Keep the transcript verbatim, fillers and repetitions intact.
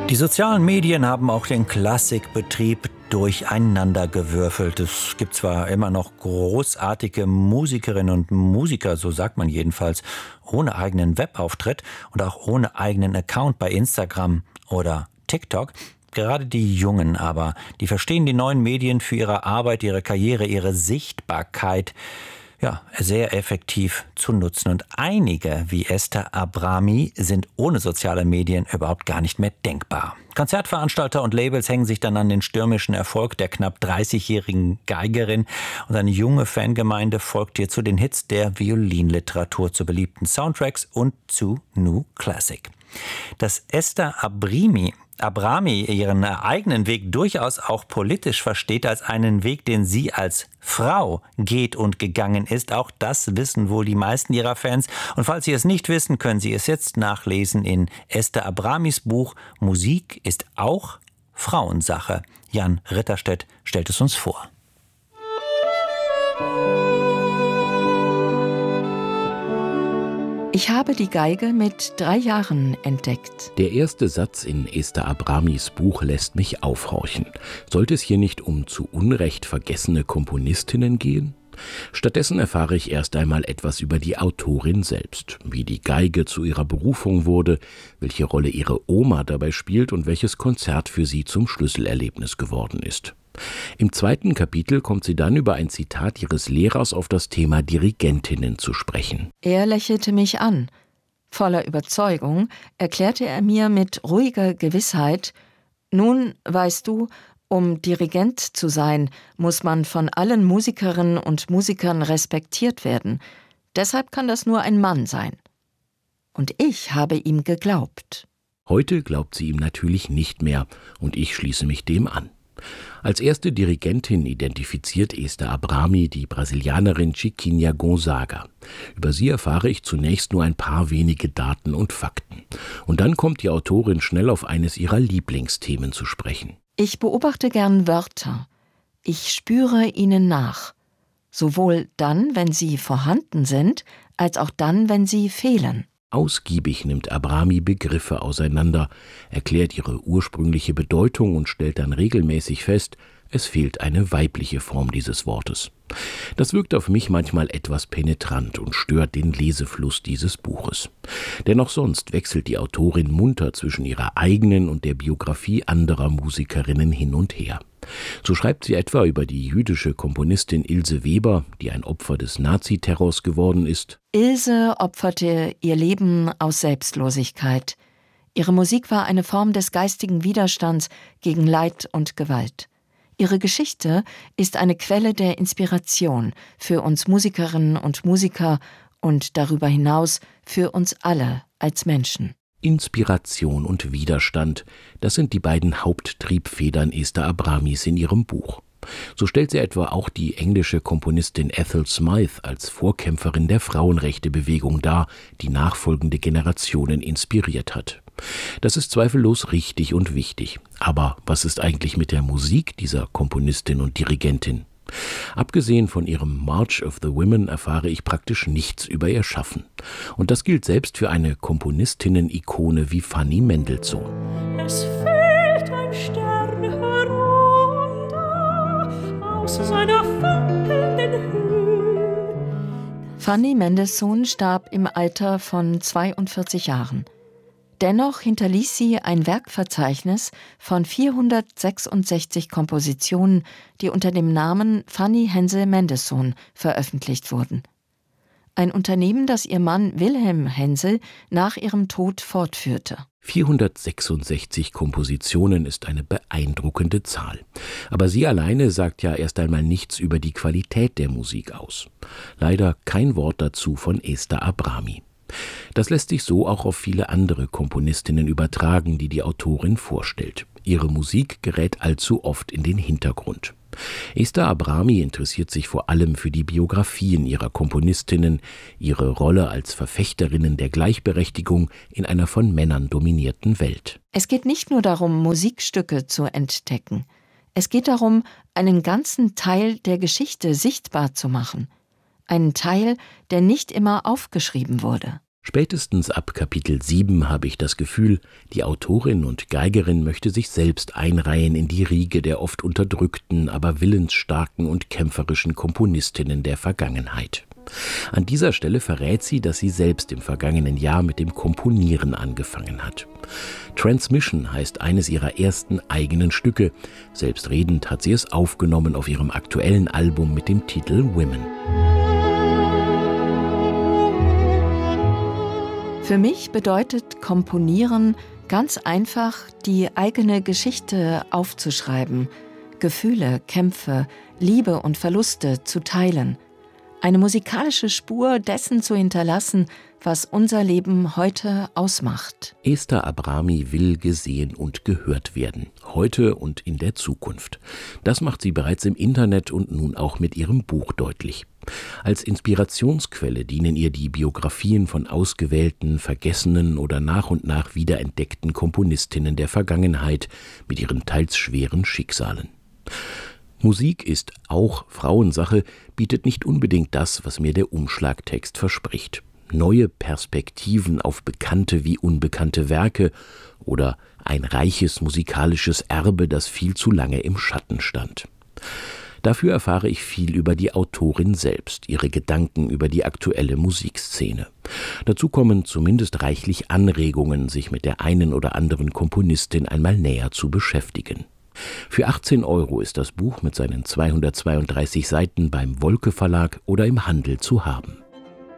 Die sozialen Medien haben auch den Klassikbetrieb durcheinandergewürfelt. Es gibt zwar immer noch großartige Musikerinnen und Musiker, so sagt man jedenfalls, ohne eigenen Webauftritt und auch ohne eigenen Account bei Instagram oder TikTok. Gerade die Jungen aber, die verstehen die neuen Medien für ihre Arbeit, ihre Karriere, ihre Sichtbarkeit ja, sehr effektiv zu nutzen. Und einige, wie Esther Abrami, sind ohne soziale Medien überhaupt gar nicht mehr denkbar. Konzertveranstalter und Labels hängen sich dann an den stürmischen Erfolg der knapp dreißigjährigen Geigerin und eine junge Fangemeinde folgt ihr zu den Hits der Violinliteratur, zu beliebten Soundtracks und zu New Classic. Dass Esther Abrami Abrami ihren eigenen Weg durchaus auch politisch versteht als einen Weg, den sie als Frau geht und gegangen ist. Auch das wissen wohl die meisten ihrer Fans. Und falls Sie es nicht wissen, können Sie es jetzt nachlesen in Esther Abramis Buch Musik ist auch Frauensache. Jan Ritterstedt stellt es uns vor. Ich habe die Geige mit drei Jahren entdeckt. Der erste Satz in Esther Abramis Buch lässt mich aufhorchen. Sollte es hier nicht um zu Unrecht vergessene Komponistinnen gehen? Stattdessen erfahre ich erst einmal etwas über die Autorin selbst, wie die Geige zu ihrer Berufung wurde, welche Rolle ihre Oma dabei spielt und welches Konzert für sie zum Schlüsselerlebnis geworden ist. Im zweiten Kapitel kommt sie dann über ein Zitat ihres Lehrers auf das Thema Dirigentinnen zu sprechen. Er lächelte mich an. Voller Überzeugung erklärte er mir mit ruhiger Gewissheit: Nun, weißt du, um Dirigent zu sein, muss man von allen Musikerinnen und Musikern respektiert werden. Deshalb kann das nur ein Mann sein. Und ich habe ihm geglaubt. Heute glaubt sie ihm natürlich nicht mehr und ich schließe mich dem an. Als erste Dirigentin identifiziert Esther Abrami die Brasilianerin Chiquinha Gonzaga. Über sie erfahre ich zunächst nur ein paar wenige Daten und Fakten. Und dann kommt die Autorin schnell auf eines ihrer Lieblingsthemen zu sprechen. Ich beobachte gern Wörter. Ich spüre ihnen nach. Sowohl dann, wenn sie vorhanden sind, als auch dann, wenn sie fehlen. Ausgiebig nimmt Abrami Begriffe auseinander, erklärt ihre ursprüngliche Bedeutung und stellt dann regelmäßig fest, es fehlt eine weibliche Form dieses Wortes. Das wirkt auf mich manchmal etwas penetrant und stört den Lesefluss dieses Buches. Denn auch sonst wechselt die Autorin munter zwischen ihrer eigenen und der Biografie anderer Musikerinnen hin und her. So schreibt sie etwa über die jüdische Komponistin Ilse Weber, die ein Opfer des Naziterrors geworden ist. Ilse opferte ihr Leben aus Selbstlosigkeit. Ihre Musik war eine Form des geistigen Widerstands gegen Leid und Gewalt. Ihre Geschichte ist eine Quelle der Inspiration für uns Musikerinnen und Musiker und darüber hinaus für uns alle als Menschen. Inspiration und Widerstand, das sind die beiden Haupttriebfedern Esther Abramis in ihrem Buch. So stellt sie etwa auch die englische Komponistin Ethel Smyth als Vorkämpferin der Frauenrechtebewegung dar, die nachfolgende Generationen inspiriert hat. Das ist zweifellos richtig und wichtig. Aber was ist eigentlich mit der Musik dieser Komponistin und Dirigentin? Abgesehen von ihrem March of the Women erfahre ich praktisch nichts über ihr Schaffen. Und das gilt selbst für eine Komponistinnen-Ikone wie Fanny Mendelssohn. Es fällt ein Stern herunter aus seiner funkelnden Höhe. Fanny Mendelssohn starb im Alter von zweiundvierzig Jahren. Dennoch hinterließ sie ein Werkverzeichnis von vierhundertsechsundsechzig Kompositionen, die unter dem Namen Fanny Hensel Mendelssohn veröffentlicht wurden. Ein Unternehmen, das ihr Mann Wilhelm Hensel nach ihrem Tod fortführte. vierhundertsechsundsechzig Kompositionen ist eine beeindruckende Zahl. Aber sie alleine sagt ja erst einmal nichts über die Qualität der Musik aus. Leider kein Wort dazu von Esther Abrami. Das lässt sich so auch auf viele andere Komponistinnen übertragen, die die Autorin vorstellt. Ihre Musik gerät allzu oft in den Hintergrund. Esther Abrami interessiert sich vor allem für die Biografien ihrer Komponistinnen, ihre Rolle als Verfechterinnen der Gleichberechtigung in einer von Männern dominierten Welt. Es geht nicht nur darum, Musikstücke zu entdecken. Es geht darum, einen ganzen Teil der Geschichte sichtbar zu machen. Einen Teil, der nicht immer aufgeschrieben wurde. Spätestens ab Kapitel sieben habe ich das Gefühl, die Autorin und Geigerin möchte sich selbst einreihen in die Riege der oft unterdrückten, aber willensstarken und kämpferischen Komponistinnen der Vergangenheit. An dieser Stelle verrät sie, dass sie selbst im vergangenen Jahr mit dem Komponieren angefangen hat. Transmission heißt eines ihrer ersten eigenen Stücke. Selbstredend hat sie es aufgenommen auf ihrem aktuellen Album mit dem Titel Women. Für mich bedeutet Komponieren ganz einfach, die eigene Geschichte aufzuschreiben, Gefühle, Kämpfe, Liebe und Verluste zu teilen, eine musikalische Spur dessen zu hinterlassen, was unser Leben heute ausmacht. Esther Abrami will gesehen und gehört werden, heute und in der Zukunft. Das macht sie bereits im Internet und nun auch mit ihrem Buch deutlich. Als Inspirationsquelle dienen ihr die Biografien von ausgewählten, vergessenen oder nach und nach wiederentdeckten Komponistinnen der Vergangenheit mit ihren teils schweren Schicksalen. Musik ist auch Frauensache, bietet nicht unbedingt das, was mir der Umschlagtext verspricht. Neue Perspektiven auf bekannte wie unbekannte Werke oder ein reiches musikalisches Erbe, das viel zu lange im Schatten stand. Dafür erfahre ich viel über die Autorin selbst, ihre Gedanken über die aktuelle Musikszene. Dazu kommen zumindest reichlich Anregungen, sich mit der einen oder anderen Komponistin einmal näher zu beschäftigen. Für achtzehn Euro ist das Buch mit seinen zweihundertzweiunddreißig Seiten beim Wolke Verlag oder im Handel zu haben.